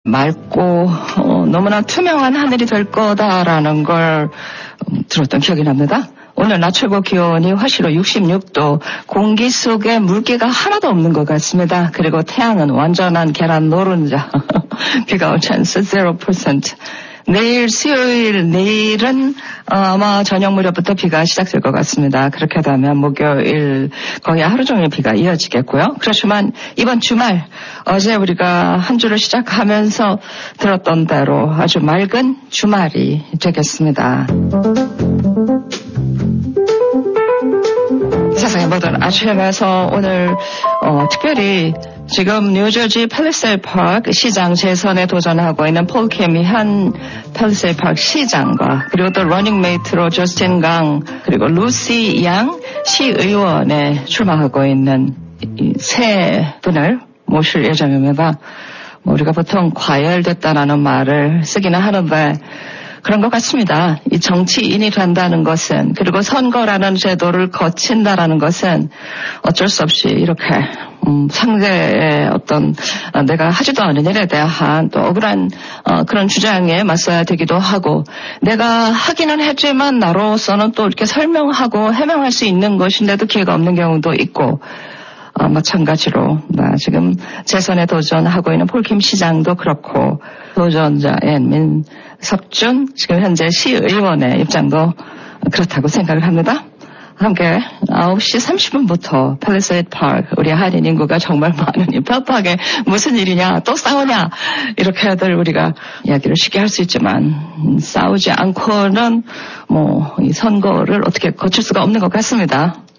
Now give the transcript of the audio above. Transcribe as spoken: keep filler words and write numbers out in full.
맑고 어, 너무나 투명한 하늘이 될 거다라는 걸 음, 들었던 기억이 납니다. 오늘 낮 최고 기온이 화실로 육십육 도, 공기 속에 물기가 하나도 없는 것 같습니다. 그리고 태양은 완전한 계란 노른자. 비가 올 찬스 제로 퍼센트. 내일 수요일, 내일은 아마 저녁 무렵부터 비가 시작될 것 같습니다. 그렇게 되면 목요일 거의 하루 종일 비가 이어지겠고요. 그렇지만 이번 주말, 어제 우리가 한 주를 시작하면서 들었던 대로 아주 맑은 주말이 되겠습니다. 세상의 모든 아침에서 오늘 어, 특별히 지금 뉴저지 팰리세이드 파크 시장 재선에 도전하고 있는 폴 캠이 한 팰리세이드 파크 시장과 그리고 또 러닝메이트로 저스틴 강 그리고 루시 양 시의원에 출마하고 있는 이 세 분을 모실 예정입니다. 뭐 우리가 보통 과열됐다라는 말을 쓰기는 하는데 그런 것 같습니다. 이 정치인이 된다는 것은 그리고 선거라는 제도를 거친다라는 것은 어쩔 수 없이 이렇게 음, 상대의 어떤 어, 내가 하지도 않은 일에 대한 또 억울한 어, 그런 주장에 맞서야 되기도 하고 내가 하기는 했지만 나로서는 또 이렇게 설명하고 해명할 수 있는 것인데도 기회가 없는 경우도 있고 어, 마찬가지로 나 지금 재선에 도전하고 있는 폴킴 시장도 그렇고 도전자인 민석준 지금 현재 시의원의 입장도 그렇다고 생각을 합니다. 함께 아홉 시 삼십 분부터 팰리세이드 파크 우리 한인 인구가 정말 많으니 뼈파게 무슨 일이냐 또 싸우냐 이렇게들 우리가 이야기를 쉽게 할 수 있지만 싸우지 않고는 뭐 이 선거를 어떻게 거칠 수가 없는 것 같습니다.